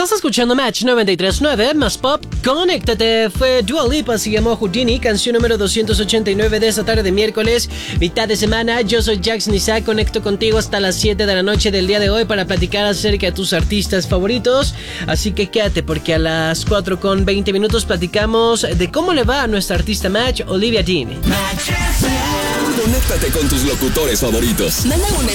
Estás escuchando Match 93.9, más pop, conéctate. Fue Dua Lipa, se llamó Houdini, canción número 289 de esta tarde de miércoles, mitad de semana. Yo soy Jackson Isaac, conecto contigo hasta las 7 de la noche del día de hoy para platicar acerca de tus artistas favoritos. Así que quédate porque a las 4:20 platicamos de cómo le va a nuestra artista Match, Olivia Dean. Conéctate con tus locutores favoritos. Manda un